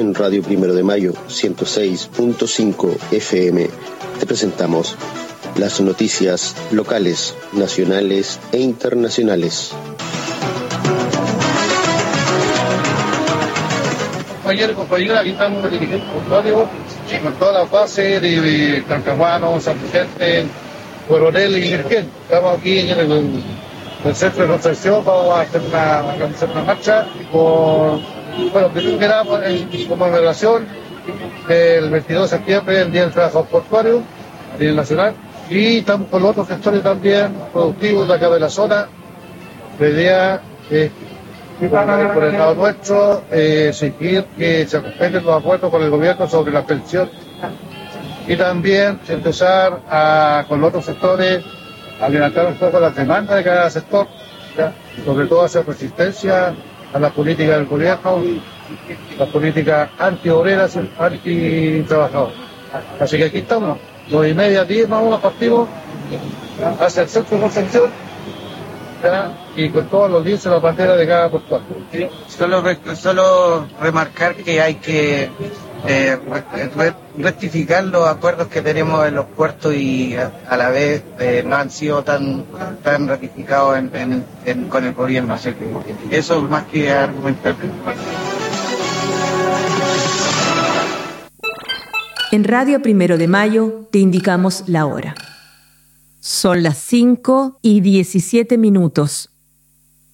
en Radio Primero de Mayo 106.5 FM te presentamos las noticias locales, nacionales e internacionales. Ayer, compañeros, aquí estamos en el dirigente portuario con toda la base de Talcahuano, San Vicente, Coronel y Virgen. Estamos aquí en el centro de construcción, vamos a hacer una marcha primero que nada, como relación el 22 de septiembre, el Día del Trabajador Portuario a nivel nacional, y estamos con los otros sectores también productivos de acá de la zona. La idea es, por el lado nuestro, exigir que se respeten los acuerdos con el gobierno sobre la pensión y también empezar con los otros sectores a levantar un poco las demandas de cada sector, ¿ya? Sobre todo hacer resistencia a la política del gobierno, las políticas anti-obreras, anti-trabajadoras. Así que aquí estamos, 9:30, 10 más o menos partimos hacia el centro de Concepción, ¿ya? Y con todos los días en la bandera de cada portuario. Solo remarcar que hay que rectificar los acuerdos que tenemos en los puertos y a la vez no han sido tan ratificados con el gobierno. Así que eso es más que argumentar. En Radio Primero de Mayo te indicamos la hora. Son las 5:17.